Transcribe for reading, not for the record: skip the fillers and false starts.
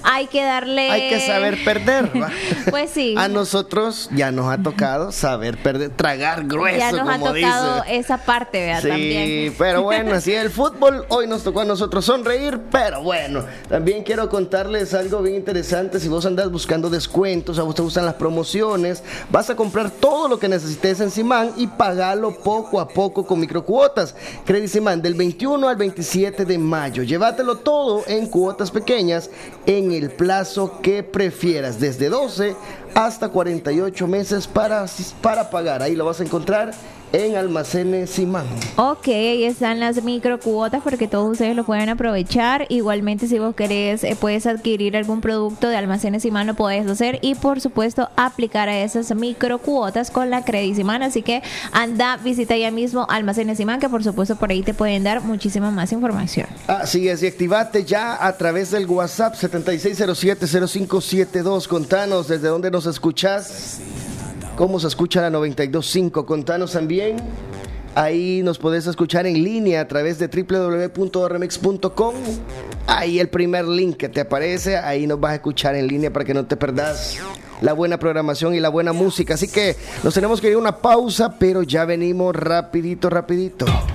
hay que darle... Hay que saber perder, ¿va? Pues sí. A nosotros ya nos ha tocado saber perder, tragar grueso, ya nos como ha tocado dice. esa parte, ¿verdad? Sí, También. pero bueno, así es el fútbol. Hoy nos tocó a nosotros sonreír, pero bueno, también quiero contarles algo bien interesante. Si vos andás buscando descuentos, a vos te gustan las promociones, vas a comprar todo lo que necesites en Simán y pagarlo poco a poco con microcuotas. Credit Simán del 21 al 27 de mayo. Llévatelo todo en cuotas pequeñas en el plazo que prefieras, desde 12 hasta 48 meses para pagar. Ahí lo vas a encontrar en Almacenes Simán. Ok, ahí están las microcuotas porque todos ustedes lo pueden aprovechar. Igualmente, si vos querés, puedes adquirir algún producto de Almacenes Simán, lo podés hacer y por supuesto aplicar a esas microcuotas con la Credit Simán. Así que anda, visita ya mismo Almacenes Simán, que por supuesto por ahí te pueden dar muchísima más información. Así es, y activate ya a través del WhatsApp 76070572. Contanos desde dónde nos escuchás, cómo se escucha la 92.5. Contanos también, ahí nos podés escuchar en línea a través de www.remix.com. Ahí el primer link que te aparece, ahí nos vas a escuchar en línea para que no te perdás la buena programación y la buena música. Así que nos tenemos que ir a una pausa, pero ya venimos rapidito.